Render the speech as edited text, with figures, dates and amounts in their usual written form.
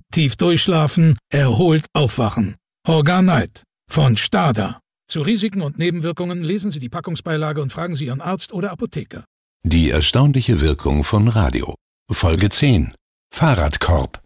Tief durchschlafen, erholt aufwachen. Organite von Stada. Zu Risiken und Nebenwirkungen lesen Sie die Packungsbeilage und fragen Sie Ihren Arzt oder Apotheker. Die erstaunliche Wirkung von Radio. Folge 10. Fahrradkorb.